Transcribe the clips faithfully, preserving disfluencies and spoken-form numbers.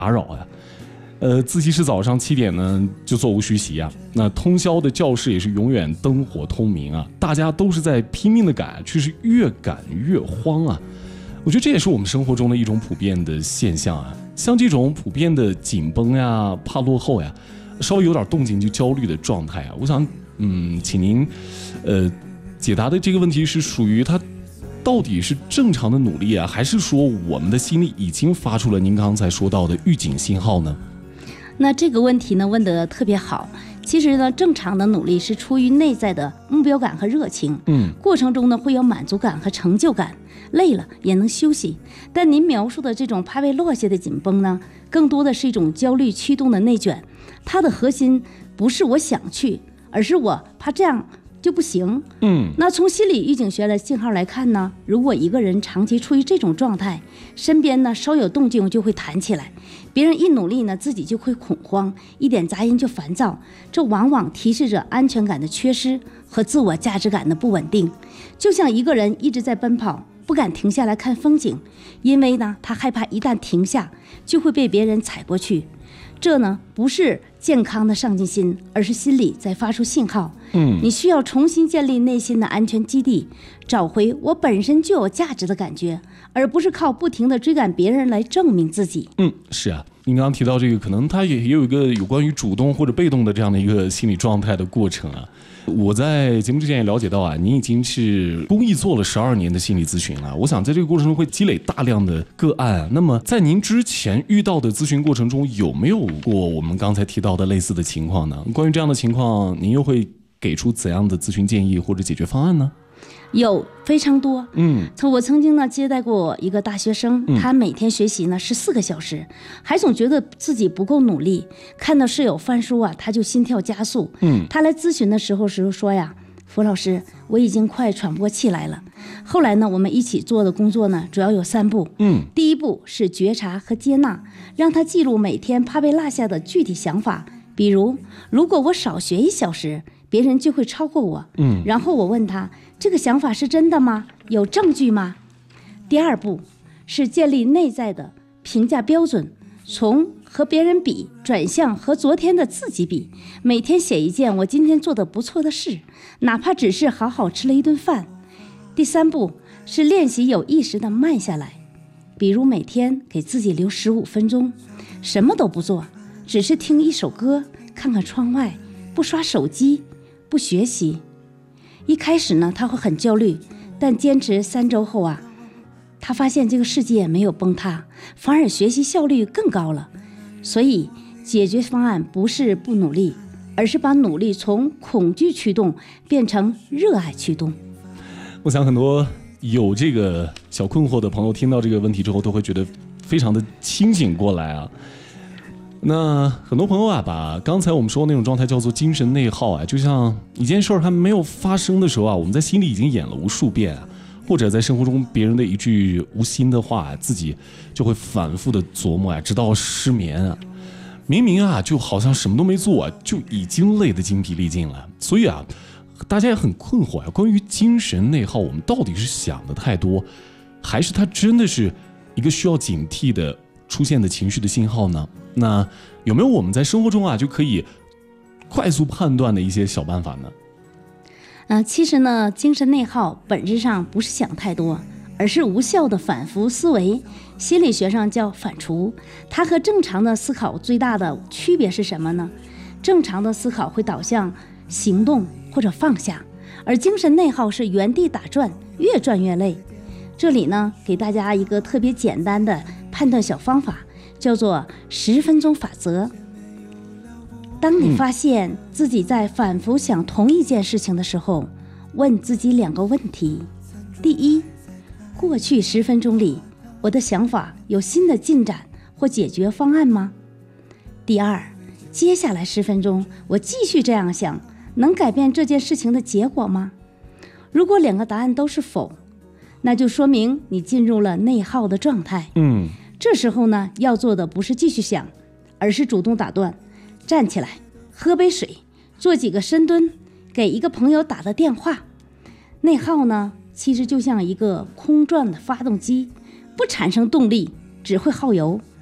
打扰呀。呃，自习室早上七点呢就座无虚席啊，那通宵的教室也是永远灯火通明啊，大家都是在拼命的赶，却是越赶越慌啊。我觉得这也是我们生活中的一种普遍的现象啊，像这种普遍的紧绷呀、怕落后呀，稍微有点动静就焦虑的状态啊，我想，嗯，请您，呃，解答的这个问题是属于它到底是正常的努力啊，还是说我们的心里已经发出了您刚才说到的预警信号呢？ 那这个问题呢问得特别好。其实呢，正常的努力是出于内在的目标感和热情，嗯，过程中呢会有满足感和成就感，累了也能休息。但您描述的这种怕被落下的紧绷呢，更多的是一种焦虑驱动的内卷，它的核心不是我想去，而是我怕这样就不行。嗯，那从心理预警学的信号来看呢，如果一个人长期处于这种状态，身边呢稍有动静就会弹起来，别人一努力呢自己就会恐慌，一点杂音就烦躁，这往往提示着安全感的缺失和自我价值感的不稳定。就像一个人一直在奔跑，不敢停下来看风景，因为呢他害怕一旦停下就会被别人踩过去。这呢不是健康的上进心，而是心理在发出信号。嗯，你需要重新建立内心的安全基地，找回我本身就有价值的感觉，而不是靠不停的追赶别人来证明自己。 嗯，是啊，您刚刚提到这个，可能它也也有一个有关于主动或者被动的这样的一个心理状态的过程啊。我在节目之前也了解到啊，您已经是公益做了十二年的心理咨询了。我想在这个过程中会积累大量的个案。那么在您之前遇到的咨询过程中，有没有过我们刚才提到的类似的情况呢？关于这样的情况，您又会给出怎样的咨询建议或者解决方案呢？ 有非常多，嗯，我曾经呢接待过一个大学生，他每天学习呢十四个小时，还总觉得自己不够努力，看到室友翻书啊，他就心跳加速。嗯，他来咨询的时候时说呀，符老师，我已经快喘不过气来了。后来呢，我们一起做的工作呢，主要有三步。嗯，第一步是觉察和接纳，让他记录每天怕被落下的具体想法，比如，如果我少学一小时，别人就会超过我。嗯，然后我问他，这个想法是真的吗？有证据吗？第二步是建立内在的评价标准，从和别人比转向和昨天的自己比，每天写一件我今天做的不错的事，哪怕只是好好吃了一顿饭。第三步是练习有意识的慢下来，比如每天给自己留十五分钟，什么都不做，只是听一首歌，看看窗外，不刷手机，不学习。一开始呢，他会很焦虑，但坚持三周后啊，他发现这个世界没有崩塌，反而学习效率更高了。所以解决方案不是不努力，而是把努力从恐惧驱动变成热爱驱动。 我想很多有这个小困惑的朋友听到这个问题之后，都会觉得非常的清醒过来啊。那很多朋友啊，把刚才我们说的那种状态叫做精神内耗啊，就像一件事儿还没有发生的时候啊，我们在心里已经演了无数遍啊，或者在生活中别人的一句无心的话，自己就会反复的琢磨啊，直到失眠啊。明明啊，就好像什么都没做啊，就已经累得精疲力尽了。所以啊，大家也很困惑啊，关于精神内耗，我们到底是想的太多，还是它真的是一个需要警惕的出现的情绪的信号呢？那有没有我们在生活中啊就可以快速判断的一些小办法呢？ 呃，其实呢，精神内耗本质上不是想太多，而是无效的反复思维，心理学上叫反刍。它和正常的思考最大的区别是什么呢？正常的思考会导向行动或者放下，而精神内耗是原地打转，越转越累。这里呢，给大家一个特别简单的判断小方法，叫做十分钟法则。当你发现自己在反复想同一件事情的时候，问自己两个问题：第一，过去十分钟里，我的想法有新的进展或解决方案吗？第二，接下来十分钟，我继续这样想，能改变这件事情的结果吗？如果两个答案都是否，那就说明你进入了内耗的状态。嗯，这时候呢，要做的不是继续想，而是主动打断，站起来，喝杯水，做几个深蹲，给一个朋友打个电话。内耗呢，其实就像一个空转的发动机，不产生动力，只会耗油。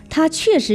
他确实